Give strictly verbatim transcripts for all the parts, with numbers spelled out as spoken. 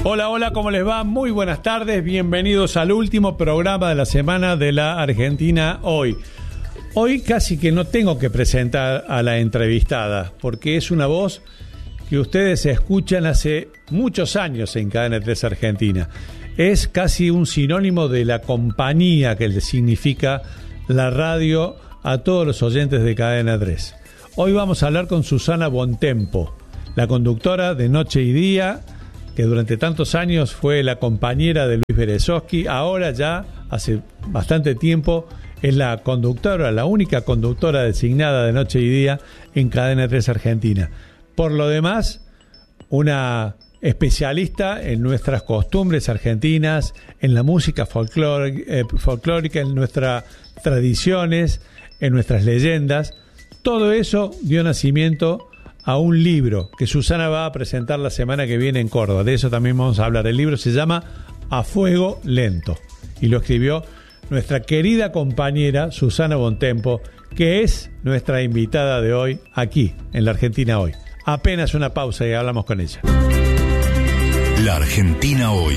Hola, hola, ¿cómo les va? Muy buenas tardes, bienvenidos al último programa de la semana de la Argentina Hoy. Hoy casi que no tengo que presentar a la entrevistada, porque es una voz que ustedes escuchan hace muchos años en Cadena tres Argentina. Es casi un sinónimo de la compañía que le significa la radio a todos los oyentes de Cadena tres. Hoy vamos a hablar con Susana Bontempo, la conductora de Noche y Día, que durante tantos años fue la compañera de Luis Berezovsky. Ahora ya, hace bastante tiempo, es la conductora, la única conductora designada de Noche y Día en Cadena tres Argentina. Por lo demás, una especialista en nuestras costumbres argentinas, en la música folclórica, eh, folclórica, en nuestras tradiciones, en nuestras leyendas. Todo eso dio nacimiento a un libro que Susana va a presentar la semana que viene en Córdoba. De eso también vamos a hablar. El libro se llama A Fuego Lento y lo escribió nuestra querida compañera Susana Bontempo, que es nuestra invitada de hoy aquí en la Argentina Hoy. Apenas una pausa y hablamos con ella. La Argentina Hoy.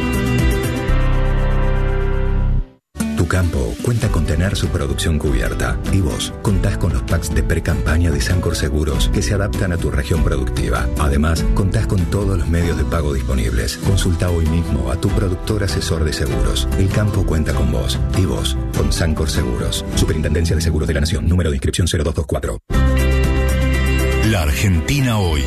Tu campo cuenta con tener su producción cubierta y vos contás con los packs de pre-campaña de Sancor Seguros que se adaptan a tu región productiva. Además, contás con todos los medios de pago disponibles. Consulta hoy mismo a tu productor asesor de seguros. El campo cuenta con vos y vos con Sancor Seguros. Superintendencia de Seguros de la Nación. Número de inscripción cero dos dos cuatro. La Argentina Hoy.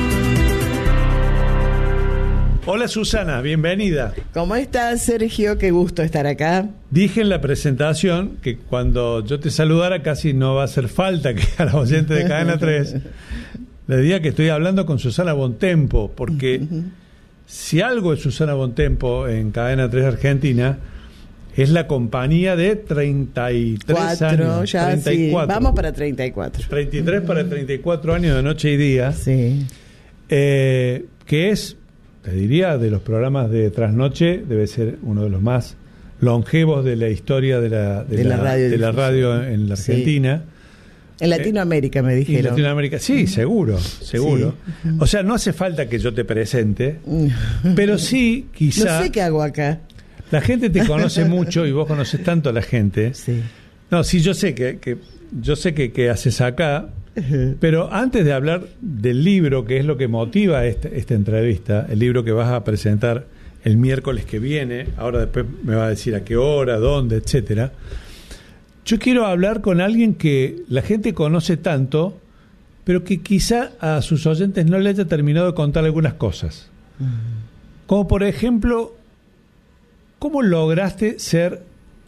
Hola Susana, bienvenida. ¿Cómo estás, Sergio? Qué gusto estar acá. Dije en la presentación que cuando yo te saludara casi no va a hacer falta que a los oyentes de Cadena tres le diga que estoy hablando con Susana Bontempo, porque uh-huh. si algo es Susana Bontempo en Cadena tres Argentina, es la compañía de treinta y tres Cuatro, años. Ya, treinta y cuatro. Sí. Vamos para treinta y cuatro. treinta y tres para treinta y cuatro años de Noche y Día. Sí. Eh, que es, te diría, de los programas de Trasnoche, debe ser uno de los más longevos de la historia de la, de de la, la, radio, de la radio en la Argentina. Sí. En Latinoamérica eh, me dijeron. En Latinoamérica, sí, seguro, seguro. Sí. O sea, no hace falta que yo te presente, pero sí, quizá... No sé qué hago acá. La gente te conoce mucho y vos conoces tanto a la gente. Sí. No, sí, yo sé que, que yo sé que, que haces acá, uh-huh. pero antes de hablar del libro, que es lo que motiva esta, esta entrevista, el libro que vas a presentar el miércoles que viene, ahora después me va a decir a qué hora, dónde, etcétera. Yo quiero hablar con alguien que la gente conoce tanto, pero que quizá a sus oyentes no le haya terminado de contar algunas cosas. Uh-huh. Como por ejemplo, ¿cómo lograste ser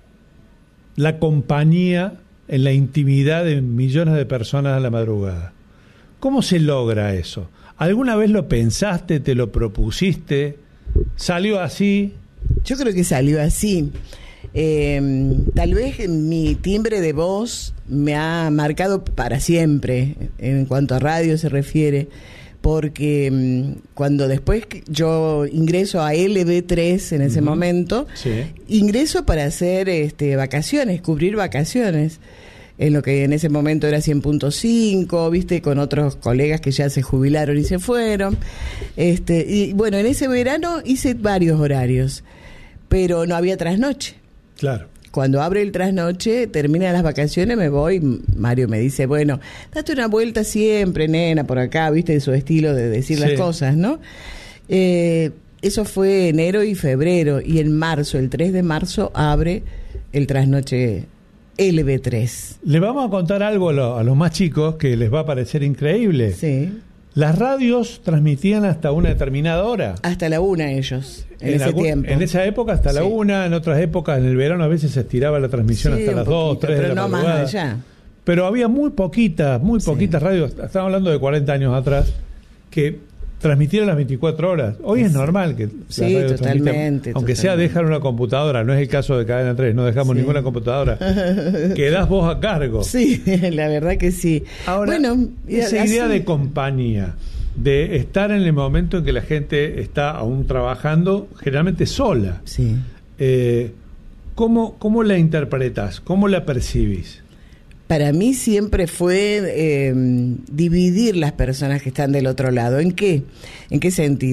la compañía en la intimidad de millones de personas a la madrugada? ¿Cómo se logra eso? ¿Alguna vez lo pensaste, te lo propusiste? ¿Salió así? Yo creo que salió así. Eh, tal vez mi timbre de voz me ha marcado para siempre, en cuanto a radio se refiere, porque mmm, cuando después yo ingreso a L B tres en ese uh-huh. momento, sí. ingreso para hacer este, vacaciones, cubrir vacaciones, en lo que en ese momento era cien punto cinco, viste, con otros colegas que ya se jubilaron y se fueron. Este, y bueno, en ese verano hice varios horarios, pero no había trasnoche. Claro. Cuando abre el trasnoche, termina las vacaciones, me voy, Mario me dice, bueno, date una vuelta siempre, nena, por acá, viste, su estilo de decir sí. las cosas, ¿no? Eh, eso fue enero y febrero, y en marzo, el tres de marzo, abre el trasnoche L B tres. Le vamos a contar algo a, lo, a los más chicos que les va a parecer increíble. Sí. Las radios transmitían hasta una determinada hora. Hasta la una ellos, en, en ese algún, tiempo. En esa época hasta sí. la una, en otras épocas, en el verano a veces se estiraba la transmisión sí, hasta las dos, tres de la no madrugada. Más allá. Pero había muy poquitas, muy poquitas sí. radios, estamos hablando de cuarenta años atrás, que transmitieran las veinticuatro horas. Hoy sí. es normal que sí, las totalmente, aunque totalmente. sea dejar una computadora, no es el caso de Cadena tres, no dejamos sí. ninguna computadora. Quedás vos a cargo. Sí, la verdad que sí. Ahora, bueno, esa así... idea de compañía, de estar en el momento en que la gente está aún trabajando, generalmente sola. Sí. Eh, ¿cómo, ¿Cómo la interpretas? ¿Cómo la percibís? Para mí siempre fue eh, dividir las personas que están del otro lado. ¿En qué? ¿En qué sentido?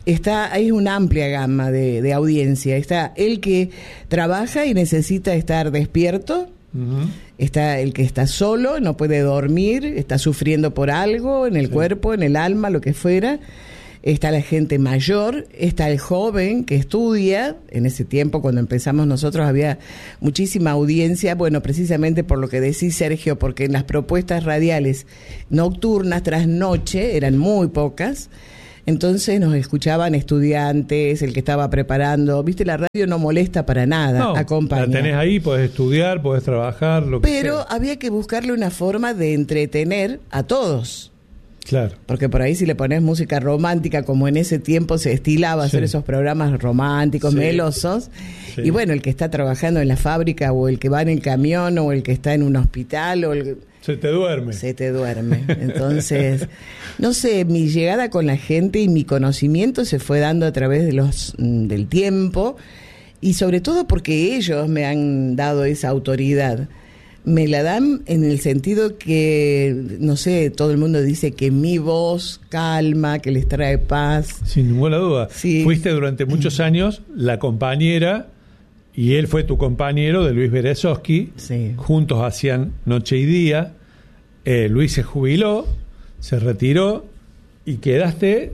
está, hay una amplia gama de, de audiencia. Está el que trabaja y necesita estar despierto, uh-huh. Está el que está solo, no puede dormir, está sufriendo por algo en el sí. cuerpo, en el alma, lo que fuera. Está la gente mayor, está el joven que estudia. En ese tiempo, cuando empezamos nosotros, había muchísima audiencia, bueno, precisamente por lo que decís, Sergio, porque en las propuestas radiales nocturnas, tras noche, eran muy pocas. Entonces nos escuchaban estudiantes, el que estaba preparando. Viste, la radio no molesta para nada, no, acompaña. La tenés ahí, podés estudiar, podés trabajar, lo que Pero sea. Había que buscarle una forma de entretener a todos. Claro. Porque por ahí si le pones música romántica, como en ese tiempo se estilaba sí. hacer esos programas románticos, sí. melosos, sí. y bueno, el que está trabajando en la fábrica o el que va en el camión o el que está en un hospital o el... Se te duerme. Se te duerme. Entonces, no sé, mi llegada con la gente y mi conocimiento se fue dando a través de los del tiempo y sobre todo porque ellos me han dado esa autoridad. Me la dan en el sentido que, no sé, todo el mundo dice que mi voz calma, que les trae paz. Sin ninguna duda. Sí. Fuiste durante muchos años la compañera, y él fue tu compañero, de Luis Berezovsky. Sí. Juntos hacían Noche y Día. Eh, Luis se jubiló, se retiró, y quedaste...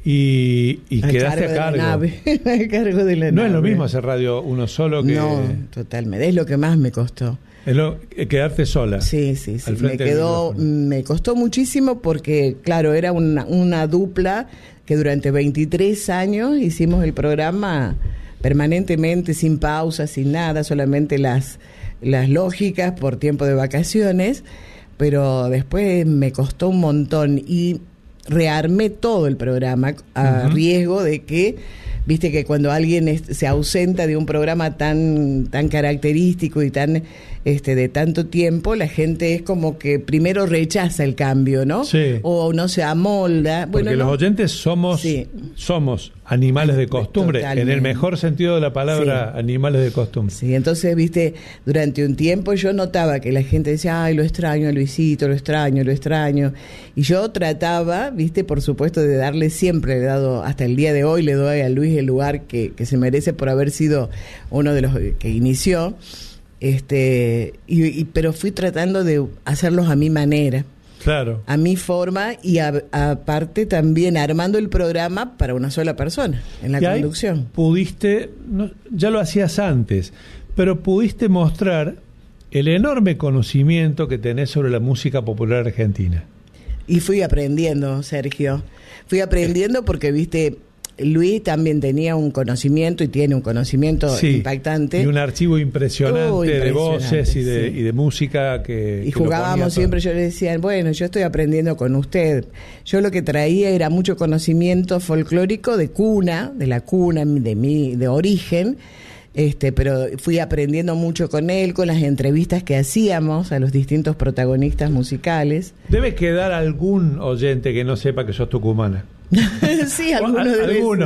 Y, y quedaste a cargo. A cargo de la no nave. Es lo mismo hacer radio uno solo que... No, totalmente. Es lo que más me costó. Es lo, quedarte sola. Sí, sí, sí. Me quedó, me costó muchísimo porque, claro, era una, una dupla que durante veintitrés años hicimos el programa permanentemente, sin pausa, sin nada, solamente las, las lógicas por tiempo de vacaciones, pero después me costó un montón y rearmé todo el programa a uh-huh. riesgo de que, viste que cuando alguien es, se ausenta de un programa tan tan característico y tan este de tanto tiempo, la gente es como que primero rechaza el cambio, ¿no? Sí. O no se amolda. Porque bueno, los no. oyentes somos sí. somos animales de costumbre, totalmente. En el mejor sentido de la palabra, sí. animales de costumbre. Sí, entonces, viste, durante un tiempo yo notaba que la gente decía, ay, lo extraño a Luisito, lo extraño, lo extraño. Y yo trataba, viste, por supuesto, de darle siempre, le he dado, hasta el día de hoy, le doy a Luis el lugar que, que se merece por haber sido uno de los que inició. Este, y, y, pero fui tratando de hacerlos a mi manera. Claro. A mi forma y a, aparte también armando el programa para una sola persona en la y conducción. Pudiste, no, ya lo hacías antes, pero pudiste mostrar el enorme conocimiento que tenés sobre la música popular argentina. Y fui aprendiendo, Sergio. Fui aprendiendo porque, viste, Luis también tenía un conocimiento y tiene un conocimiento sí, impactante. Y un archivo impresionante, oh, impresionante de voces y de, sí. y de música que... Y que jugábamos siempre, yo le decía, bueno, yo estoy aprendiendo con usted. Yo lo que traía era mucho conocimiento folclórico de cuna, de la cuna, de mi, de origen, este, pero fui aprendiendo mucho con él, con las entrevistas que hacíamos a los distintos protagonistas musicales. Debe quedar algún oyente que no sepa que sos tucumana. Sí, alguno de alguno.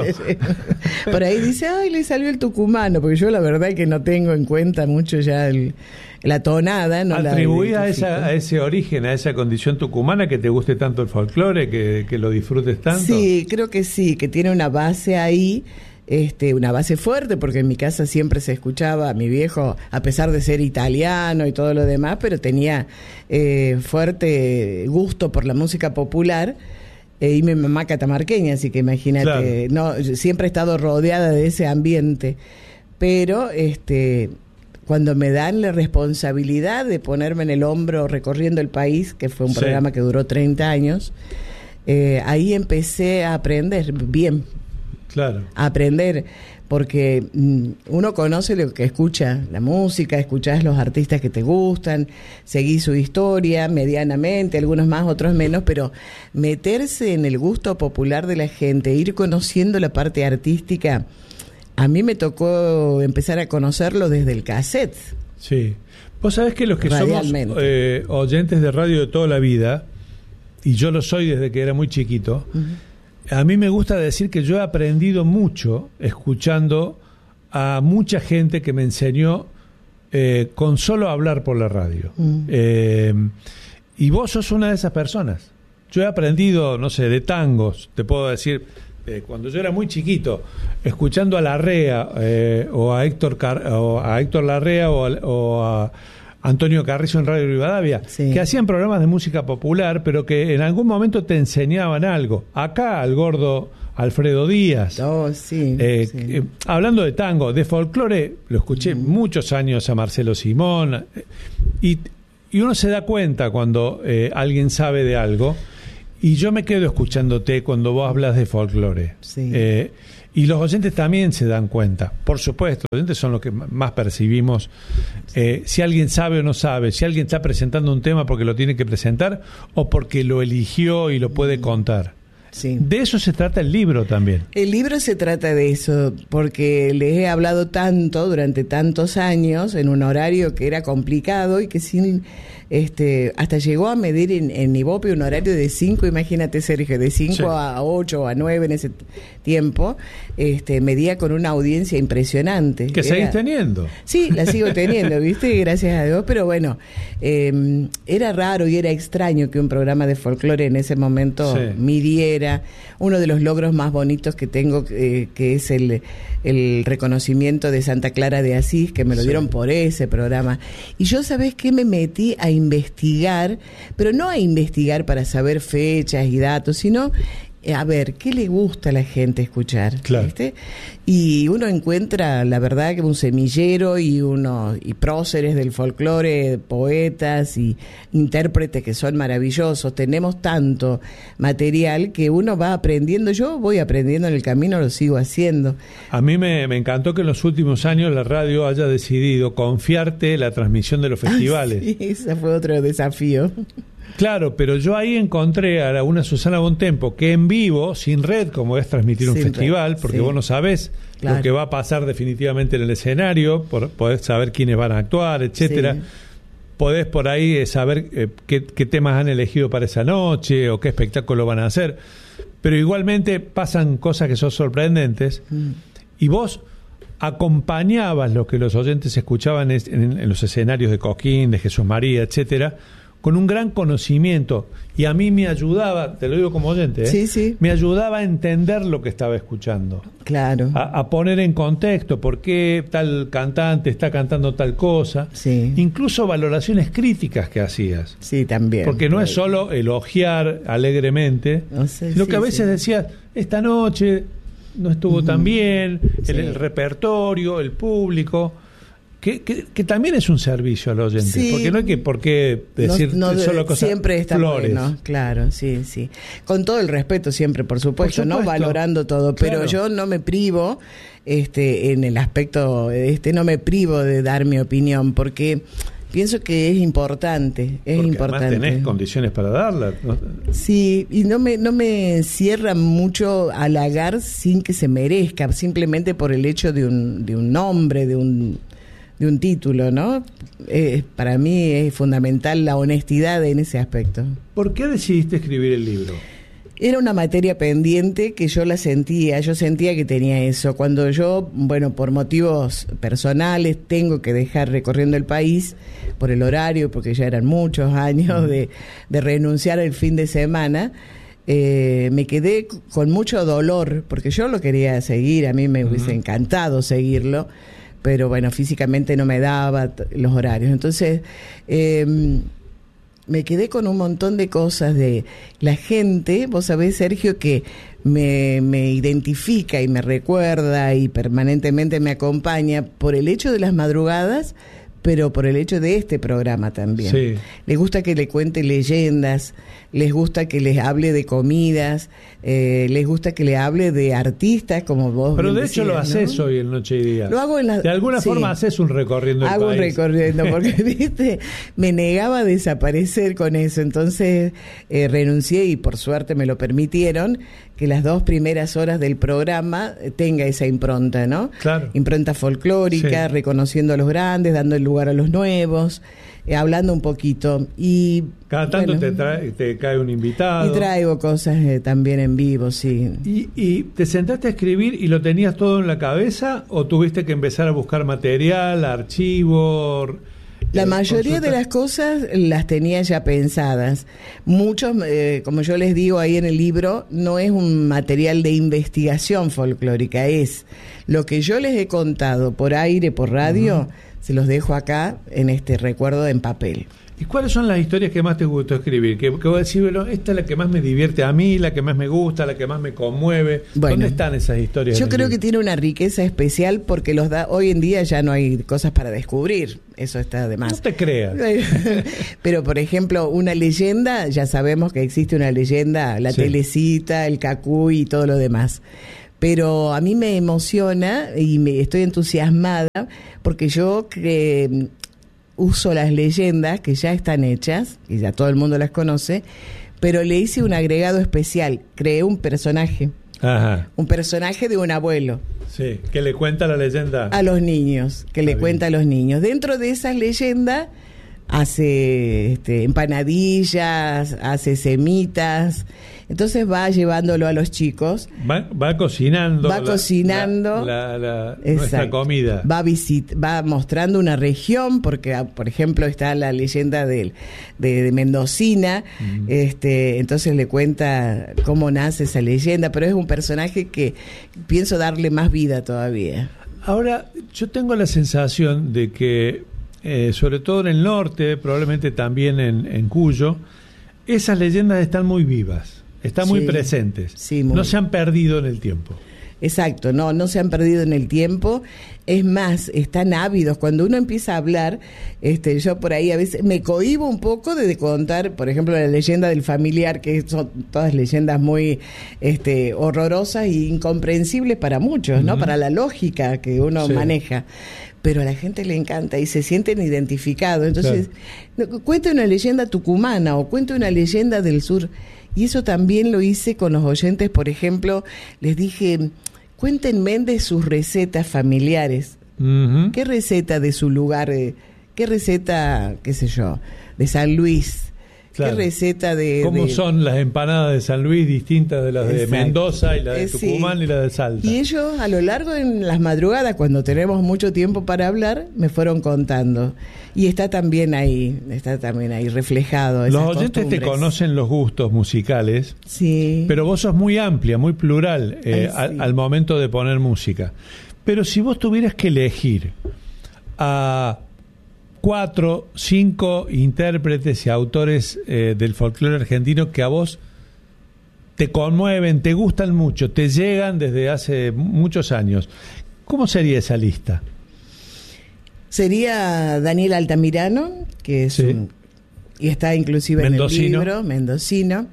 Por ahí dice, ay, le salió el tucumano, porque yo la verdad es que no tengo en cuenta mucho ya el, la tonada. No ¿Atribuís a, esa, a ese origen, a esa condición tucumana, que te guste tanto el folclore, que, que lo disfrutes tanto? Sí, creo que sí, que tiene una base ahí, este, una base fuerte, porque en mi casa siempre se escuchaba a mi viejo, a pesar de ser italiano y todo lo demás, pero tenía eh, fuerte gusto por la música popular. Y mi mamá catamarqueña, así que imagínate, claro. no, siempre he estado rodeada de ese ambiente, pero este, cuando me dan la responsabilidad de ponerme en el hombro recorriendo el país, que fue un sí. programa que duró treinta años, eh, ahí empecé a aprender bien, claro, a aprender, porque mm, uno conoce lo que escucha, la música, escuchás los artistas que te gustan, seguís su historia medianamente, algunos más, otros menos, pero meterse en el gusto popular de la gente, ir conociendo la parte artística, a mí me tocó empezar a conocerlo desde el cassette. Sí, vos sabés que los que somos eh, oyentes de radio de toda la vida, y yo lo soy desde que era muy chiquito, uh-huh. A mí me gusta decir que yo he aprendido mucho escuchando a mucha gente que me enseñó eh, con solo hablar por la radio. Mm. Eh, y vos sos una de esas personas. Yo he aprendido, no sé, de tangos, te puedo decir, eh, cuando yo era muy chiquito, escuchando a Larrea eh, o a Héctor Car- o a Héctor Larrea o a, o a Antonio Carrizo en Radio Rivadavia, sí. que hacían programas de música popular, pero que en algún momento te enseñaban algo. Acá al gordo Alfredo Díaz. Oh, sí, eh, sí. Eh, hablando de tango, de folclore, lo escuché mm. muchos años a Marcelo Simón, eh, y, y uno se da cuenta cuando eh, alguien sabe de algo, y yo me quedo escuchándote cuando vos hablas de folclore. Sí. Eh, y los oyentes también se dan cuenta. Por supuesto, los oyentes son los que más percibimos. Eh, si alguien sabe o no sabe, si alguien está presentando un tema porque lo tiene que presentar o porque lo eligió y lo puede contar. Sí. De eso se trata el libro también. El libro se trata de eso, porque les he hablado tanto durante tantos años en un horario que era complicado y que sin este hasta llegó a medir en, en Ibope un horario de cinco, imagínate Sergio, de cinco sí. a ocho o a nueve en ese tiempo, este medía con una audiencia impresionante. ¿Que era, seguís teniendo? Sí, la sigo teniendo, ¿viste? Gracias a Dios, pero bueno, eh, era raro y era extraño que un programa de folclore en ese momento sí. midiera. Uno de los logros más bonitos que tengo, eh, que es el, el reconocimiento de Santa Clara de Asís, que me lo sí. dieron por ese programa. Y yo, ¿sabés qué? Me metí a investigar, pero no a investigar para saber fechas y datos, sino a ver, ¿qué le gusta a la gente escuchar? Claro. ¿Viste? Y uno encuentra, la verdad, que un semillero y unos y próceres del folclore, poetas y intérpretes que son maravillosos. Tenemos tanto material que uno va aprendiendo. Yo voy aprendiendo en el camino, lo sigo haciendo. A mí me, me encantó que en los últimos años la radio haya decidido confiarte la transmisión de los festivales. Sí, ese fue otro desafío. Claro, pero yo ahí encontré a una Susana Bontempo que en vivo, sin red, como es transmitir un sin festival, red, porque sí. vos no sabés claro. lo que va a pasar definitivamente en el escenario, por, podés saber quiénes van a actuar, etcétera. Sí. Podés por ahí eh, saber eh, qué, qué temas han elegido para esa noche o qué espectáculo van a hacer. Pero igualmente pasan cosas que son sorprendentes mm. y vos acompañabas lo que los oyentes escuchaban en, en, en los escenarios de Cosquín, de Jesús María, etcétera, con un gran conocimiento, y a mí me ayudaba, te lo digo como oyente, ¿eh? sí, sí. me ayudaba a entender lo que estaba escuchando. Claro. A, a poner en contexto por qué tal cantante está cantando tal cosa. Sí. Incluso valoraciones críticas que hacías. Sí, también. Porque no es solo elogiar alegremente, no sé, sino sí, que a veces sí. decías, esta noche no estuvo uh-huh. tan bien, sí. el, el repertorio, el público... Que, que, que también es un servicio al oyente, sí. porque no hay que por qué decir no, no, solo cosas siempre está flores. Bueno, claro, sí, sí. Con todo el respeto siempre, por supuesto, por supuesto. no valorando todo, pero claro. yo no me privo, este, en el aspecto, este, no me privo de dar mi opinión, porque pienso que es importante, es porque importante. Además tenés condiciones para darla, ¿no? Sí, y no me, no me cierra mucho halagar sin que se merezca, simplemente por el hecho de un, de un nombre, de un de un título, ¿no? Eh, para mí es fundamental la honestidad en ese aspecto. ¿Por qué decidiste escribir el libro? Era una materia pendiente que yo la sentía, yo sentía que tenía eso. Cuando yo, bueno, por motivos personales tengo que dejar recorriendo el país, por el horario, porque ya eran muchos años de, de renunciar el fin de semana, eh, me quedé con mucho dolor, porque yo lo quería seguir, a mí me hubiese uh-huh. encantado seguirlo, pero bueno, físicamente no me daba t- los horarios. Entonces, eh, me quedé con un montón de cosas de la gente. Vos sabés, Sergio, que me, me identifica y me recuerda y permanentemente me acompaña por el hecho de las madrugadas, pero por el hecho de este programa también. Sí. Les gusta que le cuente leyendas, les gusta que les hable de comidas, eh, les gusta que le hable de artistas, como vos. Pero de decías, hecho lo ¿no? haces hoy en Noche y Día. Lo hago en la, de alguna sí. forma haces un recorriendo el Hago país. un recorriendo, porque viste, me negaba a desaparecer con eso, entonces eh, renuncié y por suerte me lo permitieron, que las dos primeras horas del programa tenga esa impronta, ¿no? Claro. Impronta folclórica, sí. reconociendo a los grandes, dando el lugar a los nuevos, eh, hablando un poquito. Y cada tanto bueno, te, trae, te cae un invitado. Y traigo cosas eh, también en vivo, sí. ¿Y, ¿Y te sentaste a escribir y lo tenías todo en la cabeza o tuviste que empezar a buscar material, archivo, La eh, mayoría consultas? de las cosas las tenía ya pensadas. Muchos, eh, como yo les digo ahí en el libro, no es un material de investigación folclórica, es lo que yo les he contado por aire, por radio, uh-huh. se los dejo acá en este recuerdo en papel. ¿Y cuáles son las historias que más te gustó escribir? Que, que vos decís, bueno, esta es la que más me divierte a mí, la que más me gusta, la que más me conmueve. Bueno, ¿dónde están esas historias? Yo creo que tiene una riqueza especial porque los da hoy en día ya no hay cosas para descubrir. Eso está de más. No te creas. Pero, por ejemplo, una leyenda, ya sabemos que existe una leyenda, la sí. telecita, el cacuy y todo lo demás. Pero a mí me emociona y me estoy entusiasmada porque yo que uso las leyendas que ya están hechas, y ya todo el mundo las conoce, pero le hice un agregado especial, creé un personaje, Ajá. un personaje de un abuelo. Sí, que le cuenta la leyenda. A los niños, que Está le bien. cuenta a los niños. Dentro de esas leyendas hace este, empanadillas, hace semitas, entonces va llevándolo a los chicos. Va, va cocinando. Va la, cocinando. La, la, la, nuestra comida. Va, visit, va mostrando una región, porque, por ejemplo, está la leyenda de, de, de Mendocina, mm. este, entonces le cuenta cómo nace esa leyenda, pero es un personaje que pienso darle más vida todavía. Ahora, yo tengo la sensación de que Eh, sobre todo en el norte, probablemente también en, en Cuyo, esas leyendas están muy vivas, están sí, muy presentes, sí, muy no se han perdido en el tiempo. Exacto, no, no se han perdido en el tiempo, es más, están ávidos. Cuando uno empieza a hablar, este, yo por ahí a veces me cohíbo un poco de, de contar, por ejemplo, la leyenda del familiar, que son todas leyendas muy este, horrorosas e incomprensibles para muchos, ¿no? Uh-huh. Para la lógica que uno sí. maneja. Pero a la gente le encanta y se sienten identificados. Entonces, claro. cuenta una leyenda tucumana o cuenta una leyenda del sur. Y eso también lo hice con los oyentes, por ejemplo, les dije, cuéntenme de sus recetas familiares. Uh-huh. ¿Qué receta de su lugar? ¿Qué receta, qué sé yo, de San Luis? Claro. ¿Qué receta de...? ¿Cómo de... son las empanadas de San Luis distintas de las de Exacto. Mendoza y las de eh, Tucumán sí. y las de Salta? Y ellos a lo largo en las madrugadas, cuando tenemos mucho tiempo para hablar, me fueron contando. Y está también ahí, está también ahí reflejado. Los oyentes costumbres. Te conocen los gustos musicales, sí. pero vos sos muy amplia, muy plural eh, Ay, sí. al, al momento de poner música. Pero si vos tuvieras que elegir a cuatro, cinco intérpretes y autores eh, del folclore argentino que a vos te conmueven, te gustan mucho, te llegan desde hace muchos años, ¿cómo sería esa lista? Sería Daniel Altamirano, que es sí. un, y está inclusive mendocino. En el libro, mendocino.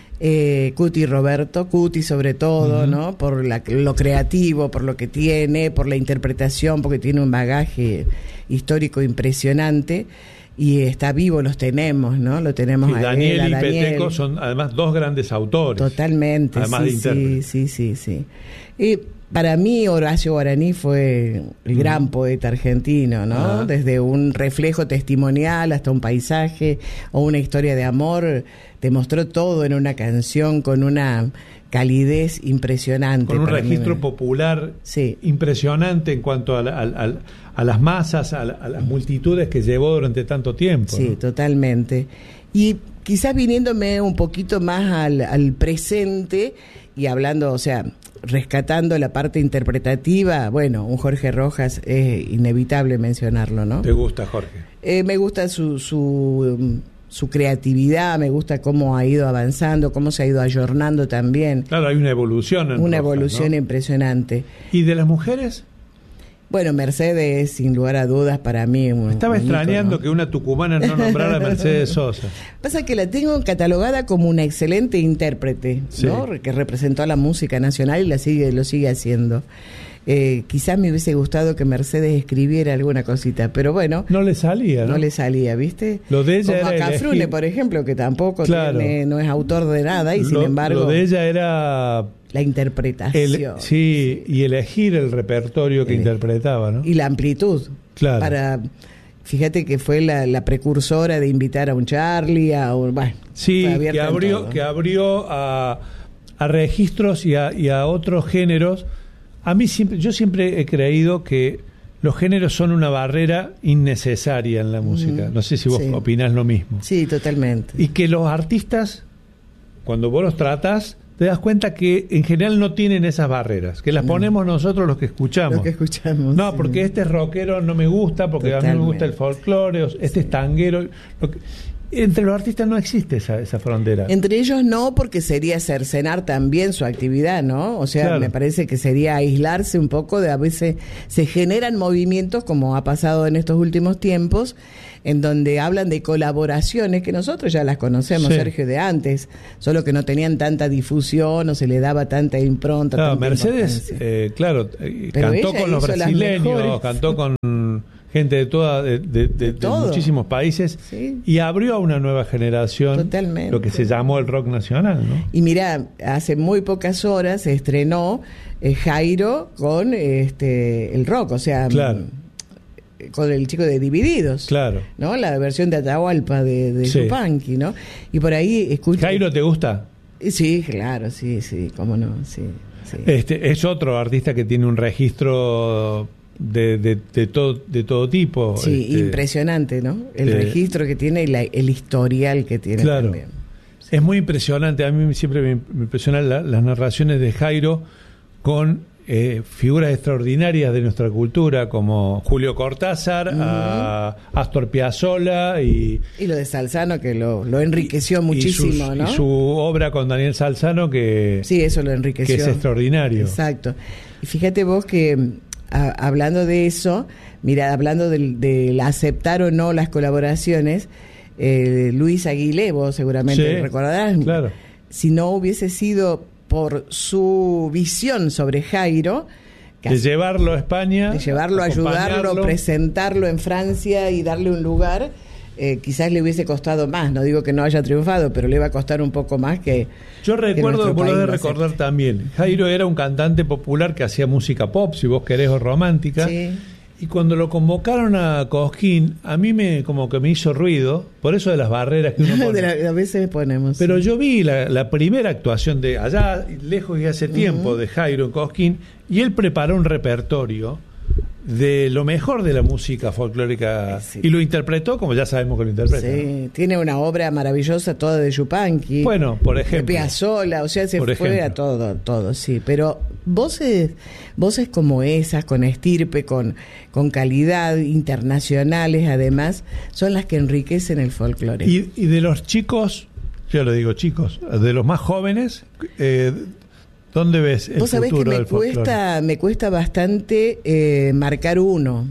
Eh, Cuti Roberto, Cuti sobre todo, uh-huh. ¿no? Por la, lo creativo, por lo que tiene, por la interpretación, porque tiene un bagaje histórico impresionante y está vivo, los tenemos, ¿no? Lo tenemos y a Daniel él, a y Daniel. Peteco son además dos grandes autores. Totalmente, además sí, de intérpretes. sí, sí, sí, sí. Y para mí Horacio Guaraní fue el gran uh-huh. poeta argentino, ¿no? Uh-huh. Desde un reflejo testimonial hasta un paisaje o una historia de amor, demostró todo en una canción con una calidez impresionante. Con un para registro mí. popular sí. impresionante en cuanto a, la, a, a, a las masas, a, la, a las multitudes que llevó durante tanto tiempo. Sí, ¿no? totalmente. Y quizás viniéndome un poquito más al, al presente y hablando, o sea, rescatando la parte interpretativa, bueno, un Jorge Rojas es inevitable mencionarlo, ¿no? ¿Te gusta Jorge? Eh, me gusta su... su su creatividad, me gusta cómo ha ido avanzando, cómo se ha ido ayornando también. Claro, hay una evolución. En una Rojas, evolución ¿no? impresionante. ¿Y de las mujeres? Bueno, Mercedes, sin lugar a dudas, para mí... Un, Estaba un extrañando ícono. Que una tucumana no nombrara a Mercedes Sosa. Pasa que la tengo catalogada como una excelente intérprete, sí. ¿no? Que representó a la música nacional y la sigue, lo sigue haciendo. Eh, quizás me hubiese gustado que Mercedes escribiera alguna cosita, pero bueno, no le salía, ¿no? No le salía, ¿viste? Lo de ella Como era a Cafrune, elegir... por ejemplo, que tampoco claro. tiene, no es autor de nada y lo, sin embargo lo de ella era la interpretación, el, sí, sí, y elegir el repertorio que el, interpretaba, ¿no? Y la amplitud, claro. Para fíjate que fue la, la precursora de invitar a un Charlie, a un, bueno, sí, que abrió, que abrió a, a registros y a, y a otros géneros. A mí siempre, yo siempre he creído que los géneros son una barrera innecesaria en la música. No sé si vos sí. opinás lo mismo. Sí, totalmente. Y que los artistas, cuando vos los tratás, te das cuenta que en general no tienen esas barreras, que las ponemos nosotros los que escuchamos. Los que escuchamos. No, sí. porque este es rockero no me gusta, porque totalmente. A mí me gusta el folclore, este sí. es tanguero. Lo que, entre los artistas no existe esa, esa frontera. Entre ellos no, porque sería cercenar también su actividad, ¿no? O sea, claro. me parece que sería aislarse un poco de a veces se generan movimientos, como ha pasado en estos últimos tiempos, en donde hablan de colaboraciones que nosotros ya las conocemos, sí. Sergio, de antes, solo que no tenían tanta difusión o se le daba tanta impronta. No, tanta Mercedes, eh, claro, eh, cantó con los brasileños, cantó con gente de toda de, de, de, de, de muchísimos países sí. y abrió a una nueva generación totalmente. Lo que se llamó el rock nacional, ¿no? Y mira, hace muy pocas horas se estrenó eh, Jairo con este el rock, o sea, claro. con el chico de Divididos, claro, ¿no? La versión de Atahualpa de, de sí. Yupanqui, ¿no? Y por ahí escucha. ¿Jairo te gusta? Sí, claro, sí, sí, cómo no, sí, sí. Este es otro artista que tiene un registro de, de, de todo de todo tipo. Sí, este, impresionante, ¿no? El eh, registro que tiene y la, el historial que tiene claro. también. Sí. Es muy impresionante. A mí siempre me, me impresionan la, las narraciones de Jairo con eh, figuras extraordinarias de nuestra cultura, como Julio Cortázar, uh-huh. a Astor Piazzolla y... Y lo de Salzano, que lo, lo enriqueció y, muchísimo, y sus, ¿no? Y su obra con Daniel Salzano, que... Sí, eso lo enriqueció. Que es extraordinario. Exacto. Y fíjate vos que... A, hablando de eso, mira, hablando del, del aceptar o no las colaboraciones, eh, Luis Aguilé, vos seguramente sí, recordarás, claro. si no hubiese sido por su visión sobre Jairo, de llevarlo a España, de llevarlo, ayudarlo, presentarlo en Francia y darle un lugar, eh, quizás le hubiese costado más. No digo que no haya triunfado, pero le va a costar un poco más que... Yo recuerdo, vos lo de recordar acepte. También, Jairo era un cantante popular que hacía música pop, si vos querés, o romántica, sí. y cuando lo convocaron a Cosquín, a mí me como que me hizo ruido, por eso de las barreras que uno pone. de la, a veces ponemos. Pero sí. yo vi la, la primera actuación de allá, lejos y hace tiempo, uh-huh. de Jairo en Cosquín, y él preparó un repertorio de lo mejor de la música folclórica sí. y lo interpretó como ya sabemos que lo interpreta. Sí, ¿no? Tiene una obra maravillosa toda de Yupanqui. Bueno, por ejemplo. De Piazzolla, o sea, se por fue ejemplo. a todo, todo, sí. Pero voces, voces como esas, con estirpe, con, con calidad, internacionales además, son las que enriquecen el folclore. Y, y de los chicos, yo lo digo chicos, de los más jóvenes, eh, ¿dónde ves el Vos sabés futuro que me del folclore? cuesta, me cuesta bastante eh, marcar uno.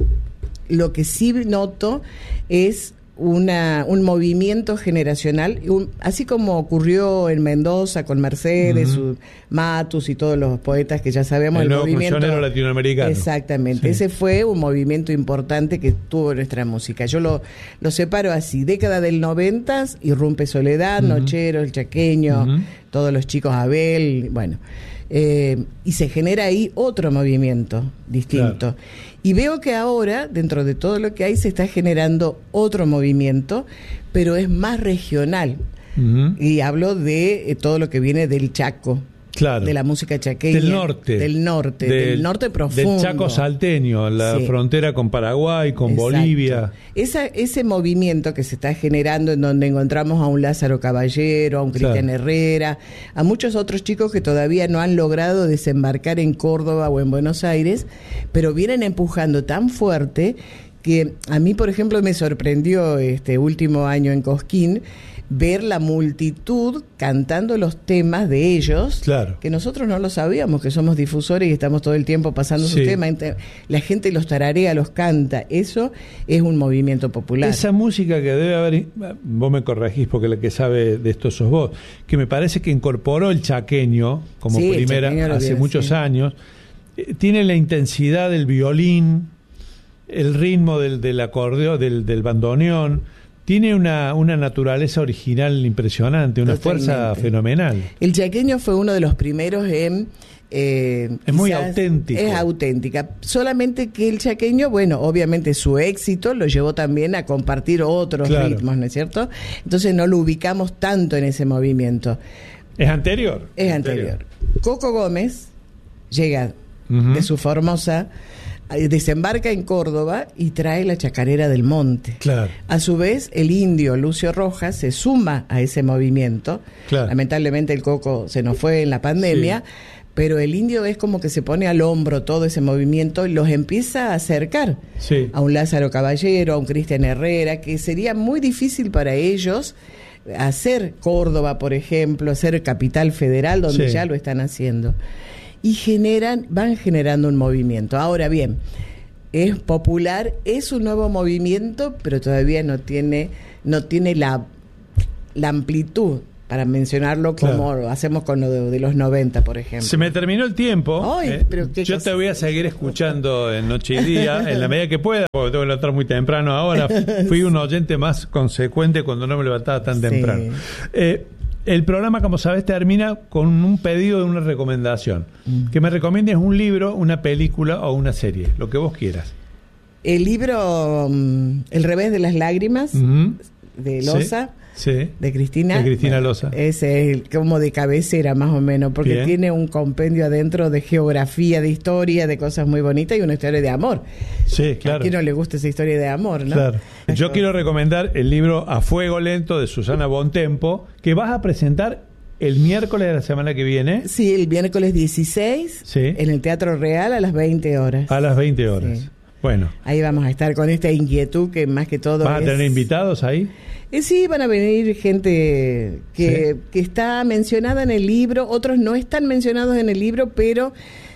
Lo que sí noto es una un movimiento generacional, un, así como ocurrió en Mendoza con Mercedes, uh-huh. Matus y todos los poetas que ya sabemos. El, el nuevo movimiento latinoamericano. Exactamente, sí. Ese fue un movimiento importante que tuvo nuestra música. Yo lo, lo separo así: década del noventas, irrumpe Soledad, uh-huh. Nochero, El Chaqueño, uh-huh. todos los chicos, Abel, bueno. Eh, y se genera ahí otro movimiento distinto. Claro. Y veo que ahora, dentro de todo lo que hay, se está generando otro movimiento, pero es más regional. Uh-huh. Y hablo de eh, todo lo que viene del Chaco. Claro. De la música chaqueña. Del norte. Del norte, del, del norte profundo. Del Chaco salteño, la sí. frontera con Paraguay, con Exacto. Bolivia. Esa, ese movimiento que se está generando, en donde encontramos a un Lázaro Caballero, a un Cristian claro. Herrera, a muchos otros chicos que todavía no han logrado desembarcar en Córdoba o en Buenos Aires, pero vienen empujando tan fuerte que a mí, por ejemplo, me sorprendió este último año en Cosquín ver la multitud cantando los temas de ellos, claro. que nosotros no lo sabíamos, que somos difusores y estamos todo el tiempo pasando sí. sus temas. La gente los tararea, los canta. Eso es un movimiento popular. Esa música que debe haber, vos me corregís porque la que sabe de esto sos vos, que me parece que incorporó el chaqueño como sí, primera chaqueño hace viene, muchos sí. años. Eh, tiene la intensidad del violín, el ritmo del, del acordeón, del, del bandoneón. Tiene una, una naturaleza original impresionante, una Totalmente. Fuerza fenomenal. El chaqueño fue uno de los primeros en... Eh, es muy auténtico. Es auténtica. Solamente que el chaqueño, bueno, obviamente su éxito lo llevó también a compartir otros claro. ritmos, ¿no es cierto? Entonces no lo ubicamos tanto en ese movimiento. ¿Es anterior? Es anterior. anterior. Coco Gómez llega uh-huh. de su Formosa desembarca en Córdoba y trae la chacarera del monte. Claro. A su vez, el indio Lucio Rojas se suma a ese movimiento. Claro. Lamentablemente el Coco se nos fue en la pandemia, sí. Pero el indio es como que se pone al hombro todo ese movimiento y los empieza a acercar sí. a un Lázaro Caballero, a un Cristian Herrera, que sería muy difícil para ellos hacer Córdoba, por ejemplo, hacer capital federal, donde sí. ya lo están haciendo. Y generan, van generando un movimiento. Ahora bien, es popular, es un nuevo movimiento, pero todavía no tiene, no tiene la, la amplitud para mencionarlo como claro. hacemos con lo de, de los noventa, por ejemplo. Se me terminó el tiempo. Ay, eh, pero qué yo cosa. Te voy a seguir escuchando en noche y día, en la medida que pueda, porque tengo que levantar muy temprano ahora. Fui un oyente más consecuente cuando no me levantaba tan sí. temprano. Eh, el programa, como sabes, termina con un pedido de una recomendación. Mm. Que me recomiendes un libro, una película o una serie, lo que vos quieras. El libro um, El revés de las lágrimas, mm-hmm. de Loza. Sí. Sí. De Cristina. De Cristina bueno, Loza. Ese es el, como de cabecera más o menos, porque Bien. tiene un compendio adentro de geografía, de historia, de cosas muy bonitas y una historia de amor. Sí, claro. A quien no le gusta esa historia de amor, ¿no? Claro. Yo quiero recomendar el libro A Fuego Lento de Susana Bontempo, que vas a presentar el miércoles de la semana que viene. Sí, el miércoles dieciséis, sí. en el Teatro Real a las veinte horas. A las veinte horas. Sí. Bueno. Ahí vamos a estar con esta inquietud que más que todo ¿Vas es... a tener invitados ahí? Eh, sí, van a venir gente que, sí. que está mencionada en el libro, otros no están mencionados en el libro, pero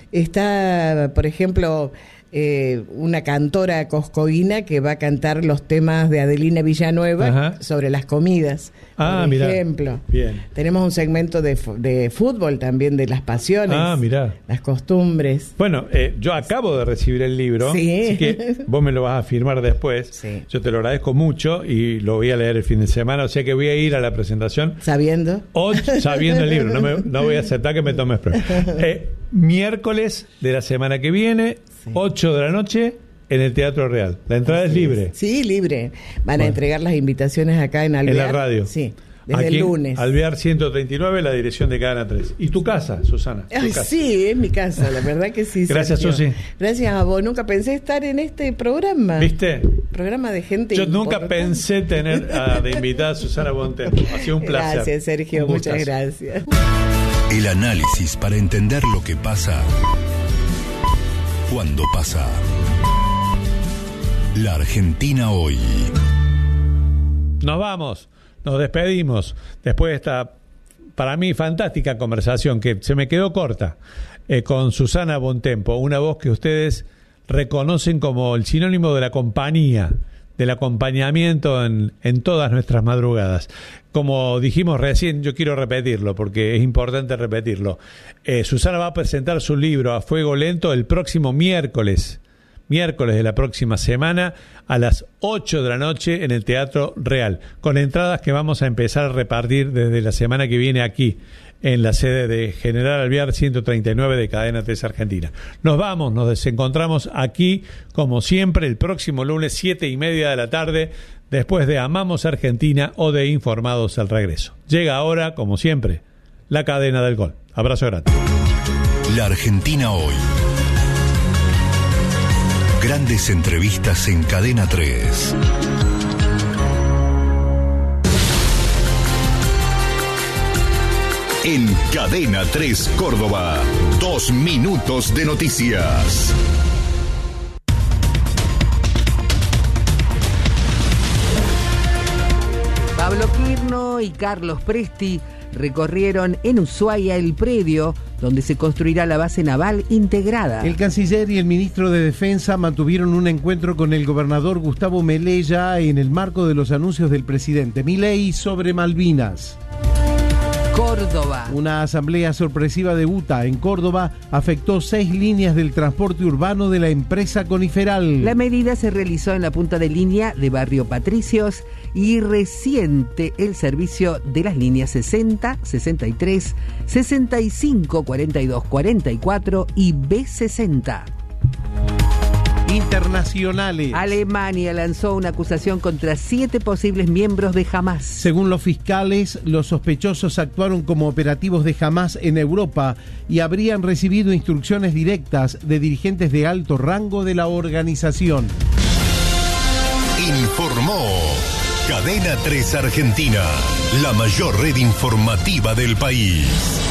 está, por ejemplo, eh, una cantora coscoína que va a cantar los temas de Adelina Villanueva Ajá. sobre las comidas. Ah, por mirá. ejemplo. Bien. Tenemos un segmento de, de fútbol también, de las pasiones, ah, mirá. las costumbres. Bueno, eh, yo acabo de recibir el libro, sí. así que vos me lo vas a firmar después. Sí. Yo te lo agradezco mucho y lo voy a leer el fin de semana, o sea que voy a ir a la presentación. ¿Sabiendo? O sabiendo el libro, no, me, no voy a aceptar que me tomes prueba. Eh, miércoles de la semana que viene, sí. ocho de la noche... en el Teatro Real. La entrada Así es libre. Es. Sí, libre. Van bueno. a entregar las invitaciones acá en Alvear. En la radio. Sí, desde Aquí el lunes. Alvear ciento treinta y nueve, la dirección de Cadena tres. ¿Y tu casa, Susana? ¿Tu Ay, casa? Sí, es mi casa, la verdad que sí. Gracias, Susi. Gracias a vos. Nunca pensé estar en este programa. ¿Viste? Programa de gente Yo importante. Nunca pensé tener uh, de invitada a Susana Bontempo. Ha sido un placer. Gracias, Sergio. Muchas gracias. El análisis para entender lo que pasa cuando pasa. La Argentina hoy. Nos vamos, nos despedimos después de esta, para mí, fantástica conversación que se me quedó corta eh, con Susana Bontempo, una voz que ustedes reconocen como el sinónimo de la compañía, del acompañamiento en, en todas nuestras madrugadas. Como dijimos recién, yo quiero repetirlo porque es importante repetirlo. Eh, Susana va a presentar su libro A Fuego Lento el próximo miércoles. miércoles de la próxima semana a las ocho de la noche en el Teatro Real, con entradas que vamos a empezar a repartir desde la semana que viene aquí, en la sede de General Alvear ciento treinta y nueve de Cadena tres Argentina. Nos vamos, nos desencontramos aquí, como siempre, el próximo lunes, siete y media de la tarde, después de Amamos Argentina o de Informados al Regreso. Llega ahora, como siempre, la cadena del gol. Abrazo grande. La Argentina hoy. Grandes entrevistas en Cadena tres. En Cadena tres Córdoba, dos minutos de noticias. Pablo Quirno y Carlos Presti recorrieron en Ushuaia el predio donde se construirá la base naval integrada. El canciller y el ministro de Defensa mantuvieron un encuentro con el gobernador Gustavo Melella en el marco de los anuncios del presidente Milei sobre Malvinas. Córdoba. Una asamblea sorpresiva de U T A en Córdoba afectó seis líneas del transporte urbano de la empresa Coniferal. La medida se realizó en la punta de línea de Barrio Patricios y reciente el servicio de las líneas sesenta, sesenta y tres, sesenta y cinco, cuarenta y dos, cuarenta y cuatro y B sesenta. internacionales. Alemania lanzó una acusación contra siete posibles miembros de Hamás. Según los fiscales, los sospechosos actuaron como operativos de Hamás en Europa y habrían recibido instrucciones directas de dirigentes de alto rango de la organización. Informó Cadena tres Argentina, la mayor red informativa del país.